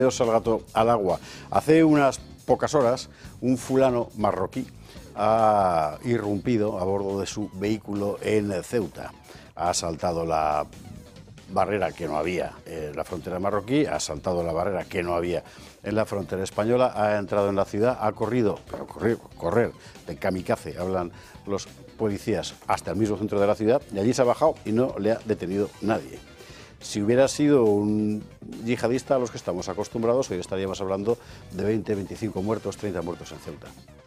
Al gato al agua. Hace unas pocas horas, un fulano marroquí ha irrumpido a bordo de su vehículo en Ceuta. Ha saltado la barrera que no había en la frontera marroquí, ha saltado la barrera que no había en la frontera española, ha entrado en la ciudad, ha corrido, pero correr de kamikaze, hablan los policías, hasta el mismo centro de la ciudad, y allí se ha bajado y no le ha detenido nadie. Si hubiera sido un yihadista a los que estamos acostumbrados, hoy estaríamos hablando de 20, 25 muertos, 30 muertos en Ceuta.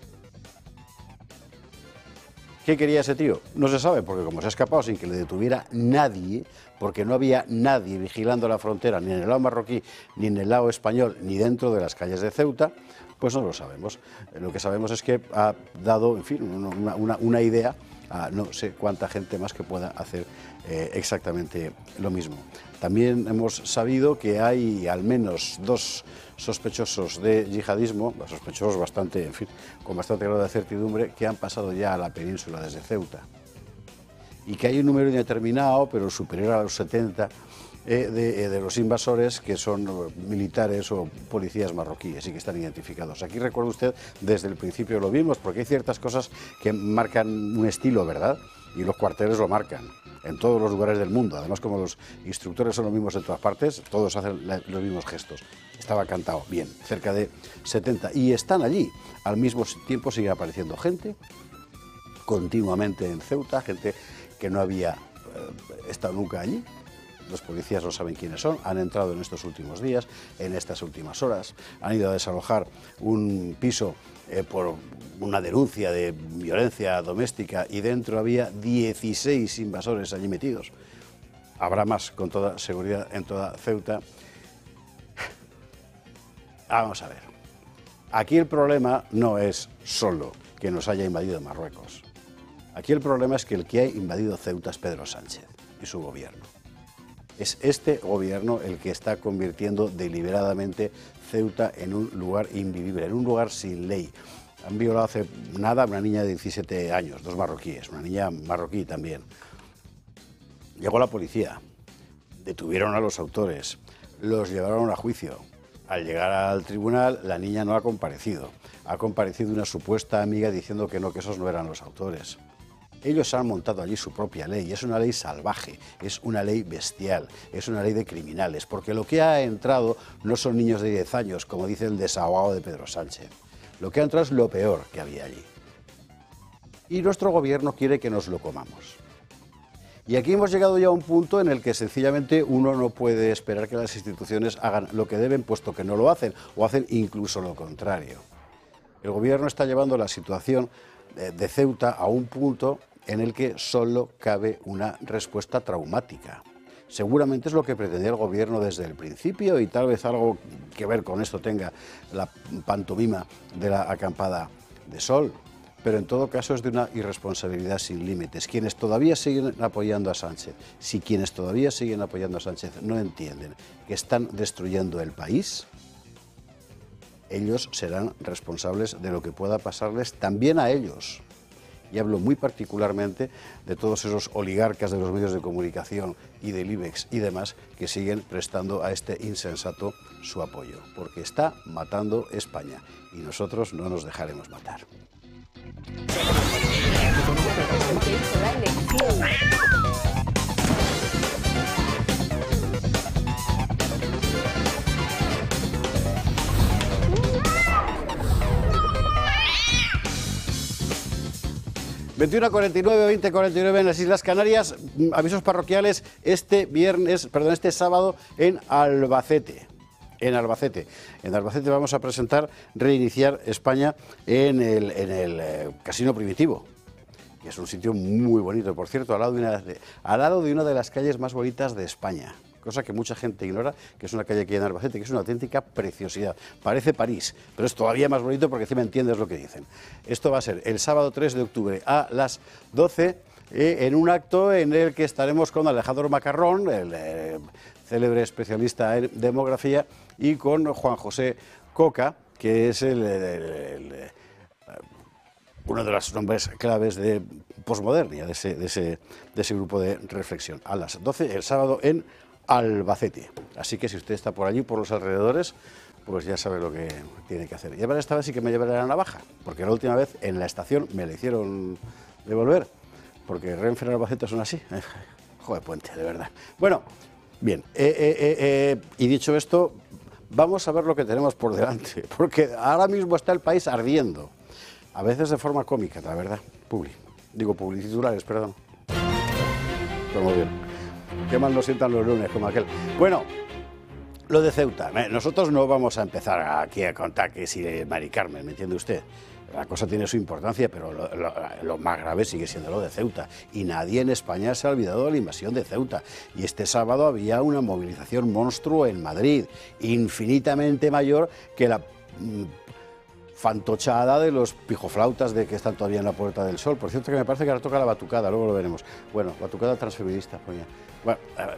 ¿Qué quería ese tío? No se sabe, porque como se ha escapado sin que le detuviera nadie, porque no había nadie vigilando la frontera, ni en el lado marroquí, ni en el lado español, ni dentro de las calles de Ceuta, pues no lo sabemos. Lo que sabemos es que ha dado, en fin, una idea a no sé cuánta gente más que pueda hacer exactamente lo mismo. También hemos sabido que hay al menos 2 sospechosos de yihadismo, sospechosos bastante, en fin, con bastante grado de certidumbre, que han pasado ya a la península desde Ceuta. Y que hay un número indeterminado, pero superior a los 70, de los invasores que son militares o policías marroquíes y que están identificados. Aquí recuerda usted, desde el principio lo vimos, porque hay ciertas cosas que marcan un estilo, ¿verdad? Y los cuarteles lo marcan en todos los lugares del mundo. Además, como los instructores son los mismos en todas partes, todos hacen los mismos gestos. Estaba cantado, bien, cerca de 70. Y están allí. Al mismo tiempo sigue apareciendo gente continuamente en Ceuta, gente que no había estado nunca allí. Los policías no saben quiénes son, han entrado en estos últimos días, en estas últimas horas, han ido a desalojar un piso por una denuncia de violencia doméstica y dentro había 16 invasores allí metidos. Habrá más, con toda seguridad, en toda Ceuta. Vamos a ver. Aquí el problema no es solo que nos haya invadido Marruecos. Aquí el problema es que el que ha invadido Ceuta es Pedro Sánchez y su gobierno. Es este gobierno el que está convirtiendo deliberadamente Ceuta en un lugar invivible, en un lugar sin ley. Han violado hace nada a una niña de 17 años, 2 marroquíes, una niña marroquí también. Llegó la policía, detuvieron a los autores, los llevaron a juicio. Al llegar al tribunal, la niña no ha comparecido. Ha comparecido una supuesta amiga diciendo que no, que esos no eran los autores. Ellos han montado allí su propia ley, es una ley salvaje, es una ley bestial, es una ley de criminales, porque lo que ha entrado no son niños de 10 años, como dice el desahogado de Pedro Sánchez. Lo que ha entrado es lo peor que había allí. Y nuestro gobierno quiere que nos lo comamos. Y aquí hemos llegado ya a un punto en el que sencillamente uno no puede esperar que las instituciones hagan lo que deben, puesto que no lo hacen, o hacen incluso lo contrario. El gobierno está llevando la situación de Ceuta a un punto en el que solo cabe una respuesta traumática. Seguramente es lo que pretendía el gobierno desde el principio y tal vez algo que ver con esto tenga la pantomima de la acampada de sol. Pero en todo caso es de una irresponsabilidad sin límites. Quienes todavía siguen apoyando a Sánchez, si quienes todavía siguen apoyando a Sánchez no entienden que están destruyendo el país, ellos serán responsables de lo que pueda pasarles también a ellos. Y hablo muy particularmente de todos esos oligarcas de los medios de comunicación y del IBEX y demás que siguen prestando a este insensato su apoyo, porque está matando España y nosotros no nos dejaremos matar. ...21:49, 20:49 en las Islas Canarias, avisos parroquiales este sábado en Albacete. En Albacete vamos a presentar Reiniciar España en el Casino Primitivo, que es un sitio muy bonito, por cierto, al lado de una de las calles más bonitas de España. Cosa que mucha gente ignora, que es una calle aquí en Albacete, que es una auténtica preciosidad. Parece París, pero es todavía más bonito porque encima entiendes lo que dicen. Esto va a ser el sábado 3 de octubre a las 12, en un acto en el que estaremos con Alejandro Macarrón, el célebre especialista en demografía, y con Juan José Coca, que es uno de los nombres claves de posmodernia, de ese grupo de reflexión. A las 12 el sábado en Albacete. Así que si usted está por allí, por los alrededores, pues ya sabe lo que tiene que hacer. Y ahora esta vez sí que me llevaré la navaja, porque la última vez en la estación me la hicieron devolver, porque Renfe y Albacete son así. Joder, puente, de verdad. Bueno, bien, y dicho esto, vamos a ver lo que tenemos por delante, porque ahora mismo está el país ardiendo, a veces de forma cómica, la verdad, publicitulares, perdón. Pero muy bien. Qué mal nos sientan los lunes, como aquel. Bueno, lo de Ceuta. Nosotros no vamos a empezar aquí a contar que si Mari Carmen, ¿me entiende usted? La cosa tiene su importancia, pero lo más grave sigue siendo lo de Ceuta. Y nadie en España se ha olvidado de la invasión de Ceuta. Y este sábado había una movilización monstruo en Madrid, infinitamente mayor que la fantochada de los pijoflautas de que están todavía en la Puerta del Sol. Por cierto, que me parece que ahora toca la batucada, luego lo veremos. Bueno, batucada transfeminista, coña. Bueno,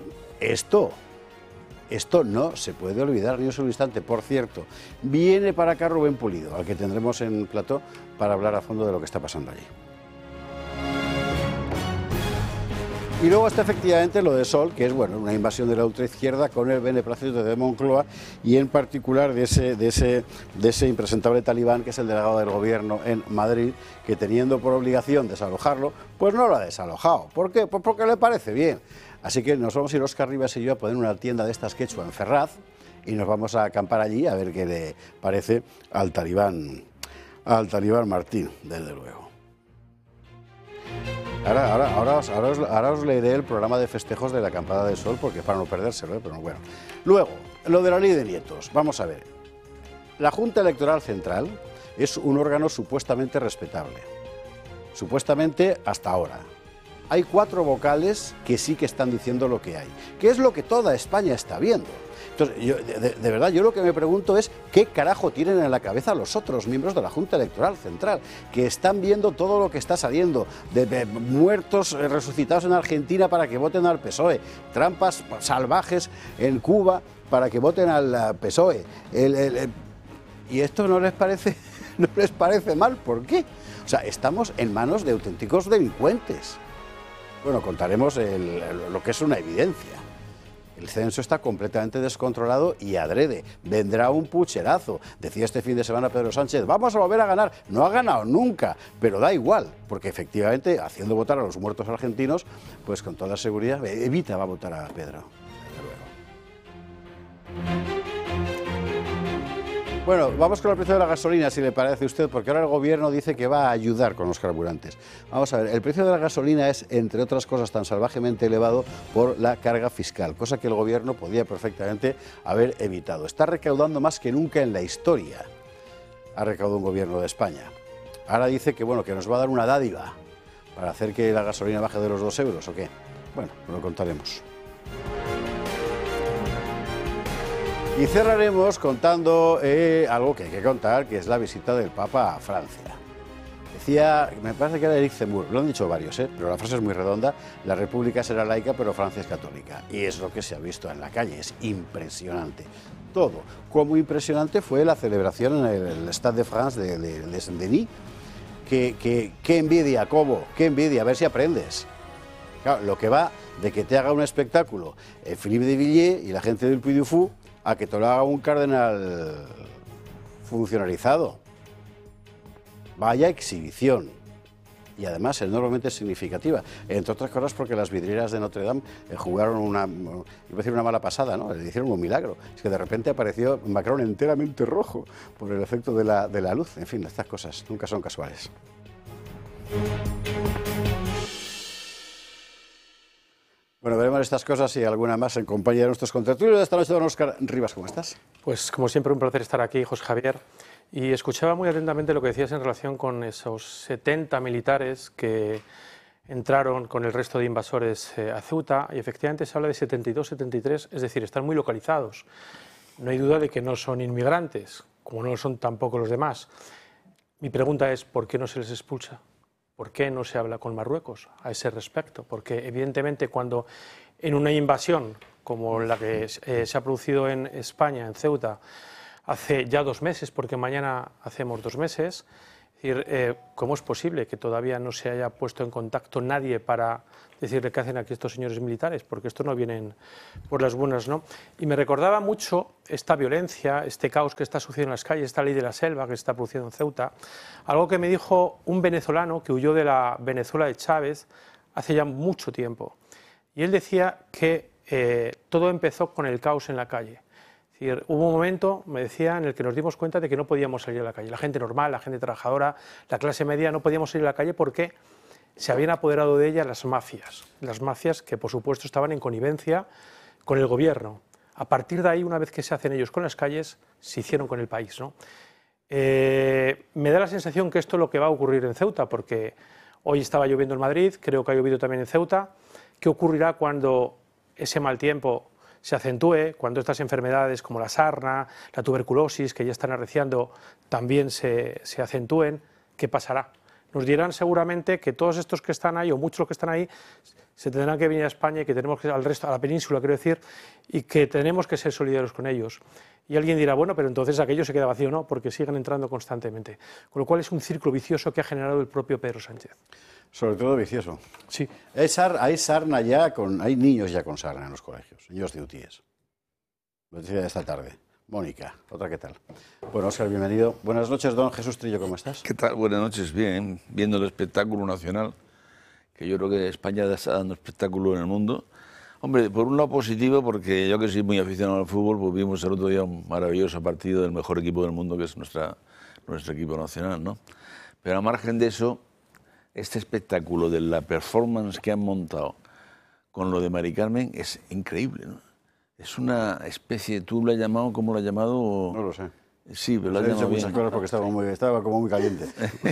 esto no se puede olvidar ni un solo instante. Por cierto, viene para acá Rubén Pulido, al que tendremos en plató para hablar a fondo de lo que está pasando allí. Y luego está efectivamente lo de Sol, que es bueno, una invasión de la ultraizquierda con el beneplácito de Moncloa y en particular de ese impresentable talibán que es el delegado del gobierno en Madrid, que teniendo por obligación desalojarlo, pues no lo ha desalojado. ¿Por qué? Pues porque le parece bien. Así que nos vamos a ir Óscar Rivas y yo a poner una tienda de estas quechua en Ferraz y nos vamos a acampar allí a ver qué le parece al talibán Martín, desde luego. Ahora os leeré el programa de festejos de la acampada de Sol, porque para no perdérselo, pero bueno. Luego, lo de la ley de nietos. Vamos a ver. La Junta Electoral Central es un órgano supuestamente respetable. Supuestamente hasta ahora. Hay 4 vocales que sí que están diciendo lo que hay, que es lo que toda España está viendo. Entonces, de verdad, yo lo que me pregunto es qué carajo tienen en la cabeza los otros miembros de la Junta Electoral Central, que están viendo todo lo que está saliendo, de muertos resucitados en Argentina para que voten al PSOE, trampas salvajes en Cuba para que voten al PSOE. ¿Y esto no les parece mal? ¿Por qué? O sea, estamos en manos de auténticos delincuentes. Bueno, contaremos lo que es una evidencia. El censo está completamente descontrolado y adrede. Vendrá un pucherazo. Decía este fin de semana Pedro Sánchez, vamos a volver a ganar. No ha ganado nunca, pero da igual, porque efectivamente, haciendo votar a los muertos argentinos, pues con toda seguridad, Evita va a votar a Pedro. Desde luego. Bueno, vamos con el precio de la gasolina, si le parece a usted, porque ahora el gobierno dice que va a ayudar con los carburantes. Vamos a ver, el precio de la gasolina es, entre otras cosas, tan salvajemente elevado por la carga fiscal, cosa que el gobierno podía perfectamente haber evitado. Está recaudando más que nunca en la historia, ha recaudado un gobierno de España. Ahora dice que, bueno, que nos va a dar una dádiva para hacer que la gasolina baje de los 2 euros, ¿o qué? Bueno, lo contaremos. Y cerraremos contando algo que hay que contar, que es la visita del Papa a Francia. Decía, me parece que era Eric Zemmour, lo han dicho varios, pero la frase es muy redonda, la República será laica pero Francia es católica. Y es lo que se ha visto en la calle, es impresionante. Todo. Como impresionante fue la celebración en el Stade de France de Saint-Denis. Qué envidia, Cobo, qué envidia, a ver si aprendes. Claro, lo que va de que te haga un espectáculo Philippe de Villiers y la gente del Puy du Fou, a que te lo haga un cardenal funcionarizado. Vaya exhibición. Y además enormemente significativa. Entre otras cosas porque las vidrieras de Notre Dame jugaron iba a decir una mala pasada, ¿no? Le hicieron un milagro. Es que de repente apareció Macron enteramente rojo por el efecto de la luz. En fin, estas cosas nunca son casuales. Bueno, veremos estas cosas y alguna más en compañía de nuestros contertulios de esta noche. Don Óscar Rivas, ¿cómo estás? Pues como siempre un placer estar aquí, José Javier. Y escuchaba muy atentamente lo que decías en relación con esos 70 militares que entraron con el resto de invasores a Ceuta, y efectivamente se habla de 72, 73, es decir, están muy localizados. No hay duda de que no son inmigrantes, como no lo son tampoco los demás. Mi pregunta es, ¿por qué no se les expulsa? ¿Por qué no se habla con Marruecos a ese respecto? Porque evidentemente cuando en una invasión como la que se ha producido en España, en Ceuta, hace ya 2 meses, porque mañana hacemos 2 meses, es decir, ¿cómo es posible que todavía no se haya puesto en contacto nadie para decirle qué hacen aquí estos señores militares? Porque estos no vienen por las buenas, ¿no? Y me recordaba mucho esta violencia, este caos que está sucediendo en las calles, esta ley de la selva que se está produciendo en Ceuta, algo que me dijo un venezolano que huyó de la Venezuela de Chávez hace ya mucho tiempo. Y él decía que todo empezó con el caos en la calle. Es decir, hubo un momento, me decía, en el que nos dimos cuenta de que no podíamos salir a la calle. La gente normal, la gente trabajadora, la clase media, no podíamos salir a la calle porque se habían apoderado de ella las mafias que por supuesto estaban en connivencia con el gobierno. A partir de ahí, una vez que se hacen ellos con las calles, se hicieron con el país, ¿no? Me da la sensación que esto es lo que va a ocurrir en Ceuta, porque hoy estaba lloviendo en Madrid, creo que ha llovido también en Ceuta. ¿Qué ocurrirá cuando ese mal tiempo se acentúe, cuando estas enfermedades como la sarna, la tuberculosis, que ya están arreciando, también se acentúen? ¿Qué pasará? Nos dirán seguramente que todos estos que están ahí, o muchos los que están ahí, se tendrán que venir a España y que tenemos que ir al resto, a la península, quiero decir, y que tenemos que ser solidarios con ellos. Y alguien dirá, bueno, pero entonces aquello se queda vacío, ¿no? Porque siguen entrando constantemente. Con lo cual es un círculo vicioso que ha generado el propio Pedro Sánchez. Sobre todo vicioso. Sí. Hay sarna ya, hay niños ya con sarna en los colegios, niños de UTIs. Lo decía esta tarde. Mónica, ¿otra qué tal? Bueno, Óscar, bienvenido. Buenas noches, don Jesús Trillo, ¿cómo estás? ¿Qué tal? Buenas noches, bien, viendo el espectáculo nacional, que yo creo que España está dando espectáculo en el mundo. Hombre, por un lado positivo, porque yo que soy muy aficionado al fútbol, pues vimos el otro día un maravilloso partido del mejor equipo del mundo, que es nuestro equipo nacional, ¿no? Pero a margen de eso, este espectáculo de la performance que han montado con lo de Mari Carmen es increíble, ¿no? Es una especie, tú lo has llamado, ¿cómo lo has llamado? No lo sé. Sí, pero lo has llamado bien. Muchas cosas porque estaba como muy caliente.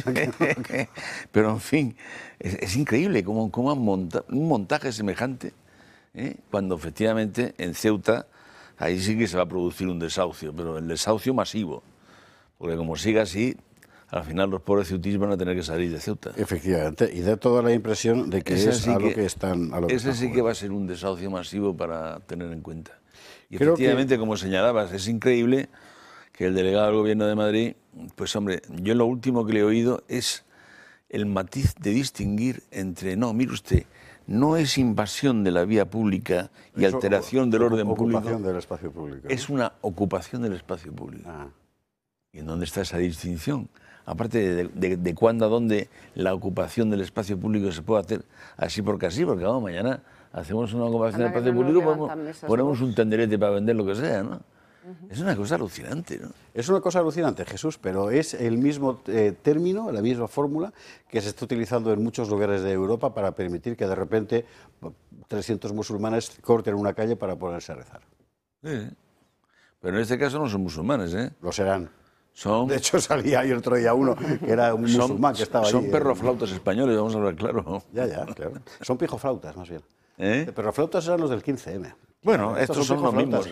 Pero en fin, es increíble cómo han montado un montaje semejante, cuando efectivamente en Ceuta, ahí sí que se va a producir un desahucio, pero el desahucio masivo, porque como siga así, al final los pobres ceutíes van a tener que salir de Ceuta. Efectivamente, y da toda la impresión de que es a lo que están jugando. Ese sí que va a ser un desahucio masivo para tener en cuenta. Y efectivamente, como señalabas, es increíble que el delegado del Gobierno de Madrid, pues hombre, yo lo último que le he oído es el matiz de distinguir entre, no, mire usted, no es invasión de la vía pública y alteración del orden público. Ocupación del espacio público. Es una ocupación del espacio público. Ah. ¿Y en dónde está esa distinción? Aparte de cuándo a dónde la ocupación del espacio público se puede hacer así porque así, porque vamos, mañana hacemos una ocupación del espacio público, ponemos un tenderete para vender lo que sea, ¿no? Es una cosa alucinante, ¿no? Es una cosa alucinante, Jesús, pero es el mismo término, la misma fórmula que se está utilizando en muchos lugares de Europa para permitir que de repente 300 musulmanes corten una calle para ponerse a rezar. Sí. Pero en este caso no son musulmanes, ¿eh? Lo serán. De hecho, salía ayer otro día uno que era un musulmán que estaba allí. Son perroflautas españoles, vamos a hablar claro. Ya, claro. Son pijoflautas, más bien. Perroflautas eran los del 15M. Bueno, estos son los mismos.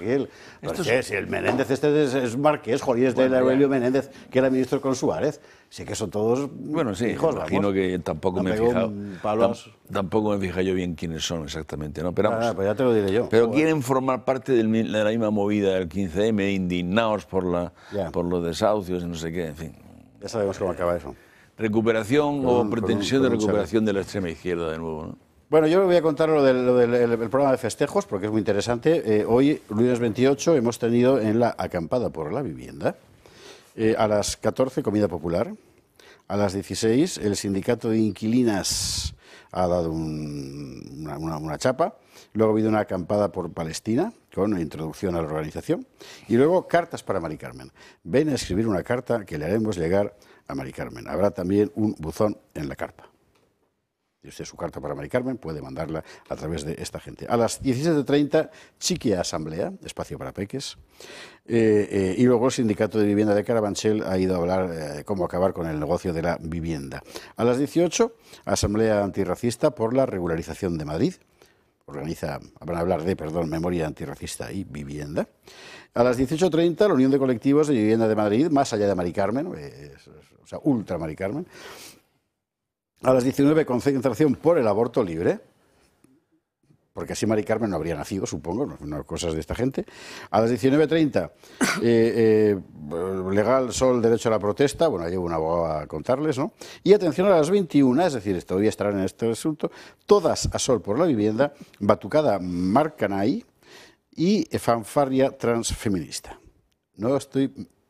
Si el Menéndez es marqués, Jolín, es de Aurelio Menéndez, que era ministro con Suárez. Sí que son todos hijos, imagino que tampoco me he fijado. Tampoco me he fijado yo bien quiénes son exactamente, ¿no? Pero vamos, pues ya te lo diré yo. Pero quieren formar parte de la misma movida del 15M, indignados por los desahucios y no sé qué, en fin. Ya sabemos cómo acaba eso. Recuperación o pretensión de recuperación de la extrema izquierda de nuevo, ¿no? Bueno, yo voy a contar lo del programa de festejos, porque es muy interesante. Hoy, lunes 28, hemos tenido en la acampada por la vivienda, a las 14, comida popular. A las 16, el sindicato de inquilinas ha dado una chapa. Luego ha habido una acampada por Palestina, con introducción a la organización. Y luego, cartas para Mari Carmen. Ven a escribir una carta que le haremos llegar a Mari Carmen. Habrá también un buzón en la carpa. Si usted su carta para Mari Carmen puede mandarla a través de esta gente. A las 17:30, Chiquia Asamblea, espacio para peques. Y luego el Sindicato de Vivienda de Carabanchel ha ido a hablar de cómo acabar con el negocio de la vivienda. A las 18, Asamblea Antirracista por la Regularización de Madrid. Van a hablar de, memoria antirracista y vivienda. A las 18:30, la Unión de Colectivos de Vivienda de Madrid, más allá de Mari Carmen, o sea, ultra Mari Carmen. A las 19, concentración por el aborto libre. porque así Mari Carmen no habría nacido, supongo, no cosas de esta gente. A las 19:30, legal, sol, derecho a la protesta, bueno, llevo un abogado a contarles, ¿no? Y atención, a las 21, es decir, todavía estarán en este asunto, todas a sol por la vivienda, batucada Marcanay y fanfarria transfeminista. No estoy